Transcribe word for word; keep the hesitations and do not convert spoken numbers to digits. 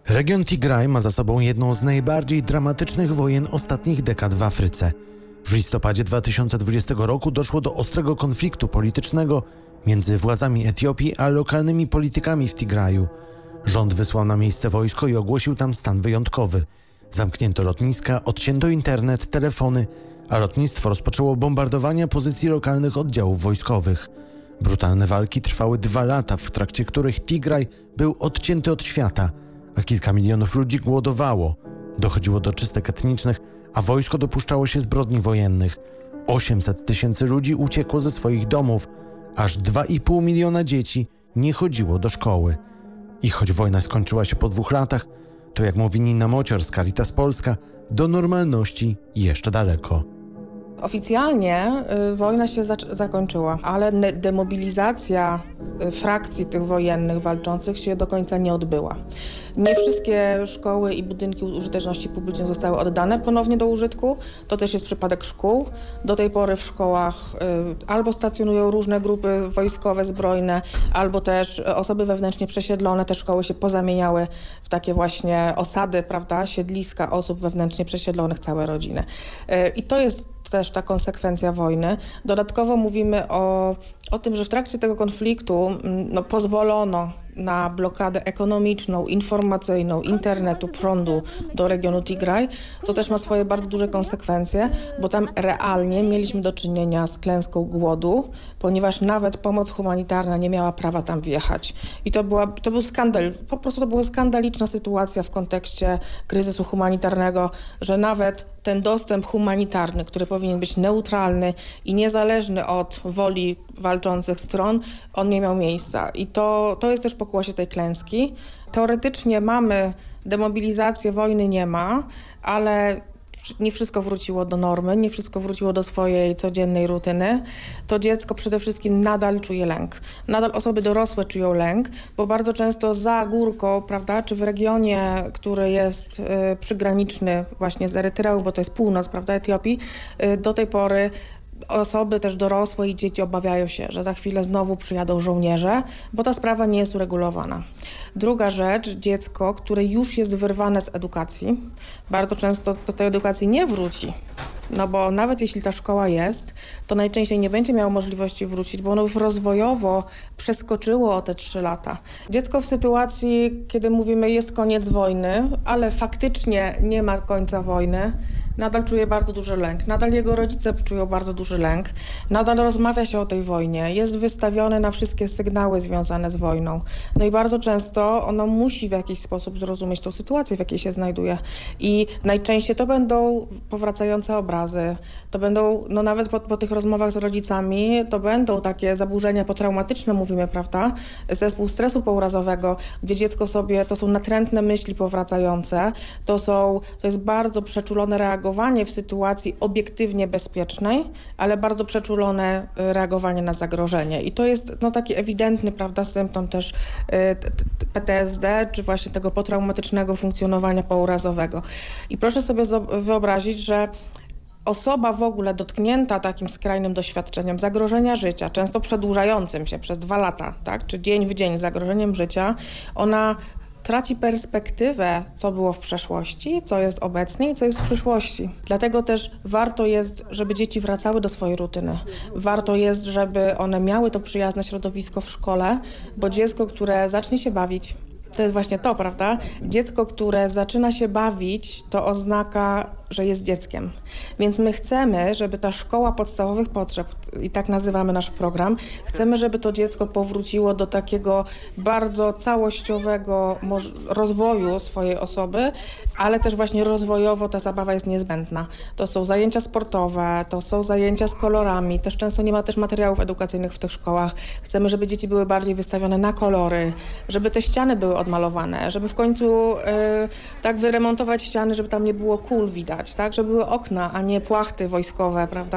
Region Tigraj ma za sobą jedną z najbardziej dramatycznych wojen ostatnich dekad w Afryce. W listopadzie dwa tysiące dwudziestego roku doszło do ostrego konfliktu politycznego między władzami Etiopii a lokalnymi politykami w Tigraju. Rząd wysłał na miejsce wojsko i ogłosił tam stan wyjątkowy. Zamknięto lotniska, odcięto internet, telefony, a lotnictwo rozpoczęło bombardowania pozycji lokalnych oddziałów wojskowych. Brutalne walki trwały dwa lata, w trakcie których Tigraj był odcięty od świata, a kilka milionów ludzi głodowało. Dochodziło do czystek etnicznych, a wojsko dopuszczało się zbrodni wojennych. osiemset tysięcy ludzi uciekło ze swoich domów, aż dwa i pół miliona dzieci nie chodziło do szkoły. I choć wojna skończyła się po dwóch latach, to jak mówi Nina Mocior z Caritas Polska, do normalności jeszcze daleko. Oficjalnie y, wojna się zac- zakończyła, ale ne- demobilizacja y, frakcji tych wojennych walczących się do końca nie odbyła. Nie wszystkie szkoły i budynki użyteczności publicznej zostały oddane ponownie do użytku. To też jest przypadek szkół. Do tej pory w szkołach y, albo stacjonują różne grupy wojskowe, zbrojne, albo też osoby wewnętrznie przesiedlone. Te szkoły się pozamieniały w takie właśnie osady, prawda, siedliska osób wewnętrznie przesiedlonych, całe rodziny. Y, I to jest też ta konsekwencja wojny. Dodatkowo mówimy o, o tym, że w trakcie tego konfliktu no, pozwolono na blokadę ekonomiczną, informacyjną, internetu, prądu do regionu Tigraj, co też ma swoje bardzo duże konsekwencje, bo tam realnie mieliśmy do czynienia z klęską głodu, ponieważ nawet pomoc humanitarna nie miała prawa tam wjechać. I to, była, to był skandal, po prostu to była skandaliczna sytuacja w kontekście kryzysu humanitarnego, że nawet ten dostęp humanitarny, który powinien być neutralny i niezależny od woli walczących stron, on nie miał miejsca. I to, to jest też pokłosie tej klęski. Teoretycznie mamy demobilizację, wojny nie ma, ale nie wszystko wróciło do normy, nie wszystko wróciło do swojej codziennej rutyny. To dziecko przede wszystkim nadal czuje lęk. Nadal osoby dorosłe czują lęk, bo bardzo często za górką, prawda, czy w regionie, który jest y, przygraniczny właśnie z Erytreą, bo to jest północ, prawda, Etiopii, y, do tej pory osoby też dorosłe i dzieci obawiają się, że za chwilę znowu przyjadą żołnierze, bo ta sprawa nie jest uregulowana. Druga rzecz, dziecko, które już jest wyrwane z edukacji, bardzo często do tej edukacji nie wróci. No bo nawet jeśli ta szkoła jest, to najczęściej nie będzie miało możliwości wrócić, bo ono już rozwojowo przeskoczyło o te trzy lata. Dziecko w sytuacji, kiedy mówimy jest koniec wojny, ale faktycznie nie ma końca wojny, nadal czuje bardzo duży lęk, nadal jego rodzice czują bardzo duży lęk, nadal rozmawia się o tej wojnie, jest wystawione na wszystkie sygnały związane z wojną. No i bardzo często ono musi w jakiś sposób zrozumieć tą sytuację, w jakiej się znajduje. I najczęściej to będą powracające obrazy, to będą, no nawet po, po tych rozmowach z rodzicami, to będą takie zaburzenia potraumatyczne, mówimy, prawda, zespół stresu pourazowego, gdzie dziecko sobie, to są natrętne myśli powracające, to są, to jest bardzo przeczulone reagowanie w sytuacji obiektywnie bezpiecznej, ale bardzo przeczulone reagowanie na zagrożenie. I to jest no, taki ewidentny, prawda, symptom też y, P T S D, czy właśnie tego potraumatycznego funkcjonowania pourazowego. I proszę sobie wyobrazić, że osoba w ogóle dotknięta takim skrajnym doświadczeniem zagrożenia życia, często przedłużającym się przez dwa lata, tak, czy dzień w dzień zagrożeniem życia, ona traci perspektywę, co było w przeszłości, co jest obecnie i co jest w przyszłości. Dlatego też warto jest, żeby dzieci wracały do swojej rutyny. Warto jest, żeby one miały to przyjazne środowisko w szkole, bo dziecko, które zacznie się bawić, to jest właśnie to, prawda? Dziecko, które zaczyna się bawić, to oznaka, że jest dzieckiem. Więc my chcemy, żeby ta szkoła podstawowych potrzeb, i tak nazywamy nasz program, chcemy, żeby to dziecko powróciło do takiego bardzo całościowego rozwoju swojej osoby, ale też właśnie rozwojowo ta zabawa jest niezbędna. To są zajęcia sportowe, to są zajęcia z kolorami, też często nie ma też materiałów edukacyjnych w tych szkołach. Chcemy, żeby dzieci były bardziej wystawione na kolory, żeby te ściany były odmalowane, żeby w końcu y, tak wyremontować ściany, żeby tam nie było kul widać, tak, żeby były okna, a nie płachty wojskowe, prawda?